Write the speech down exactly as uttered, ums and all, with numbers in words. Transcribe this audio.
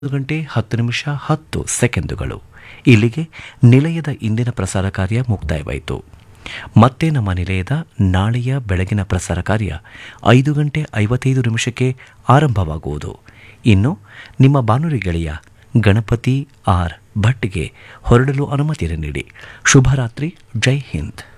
ಒಂದು ಗಂಟೆ ಹತ್ತು ನಿಮಿಷ ಹತ್ತು ಸೆಕೆಂಡುಗಳು. ಇಲ್ಲಿಗೆ ನಿಲಯದ ಇಂದಿನ ಪ್ರಸಾರ ಕಾರ್ಯ ಮುಕ್ತಾಯವಾಯಿತು. ಮತ್ತೆ ನಮ್ಮ ನಿಲಯದ ನಾಳೆಯ ಬೆಳಗಿನ ಪ್ರಸಾರ ಕಾರ್ಯ ಐದು ಗಂಟೆ ಐವತ್ತೈದು ನಿಮಿಷಕ್ಕೆ ಆರಂಭವಾಗುವುದು. ಇನ್ನು ನಿಮ್ಮ ಬಾನುಲಿ ಗೆಳೆಯ ಗಣಪತಿ ಆರ್ ಭಟ್ಗೆ ಹೊರಡಲು ಅನುಮತಿಯನ್ನು ನೀಡಿ. ಶುಭರಾತ್ರಿ. ಜೈ ಹಿಂದ್.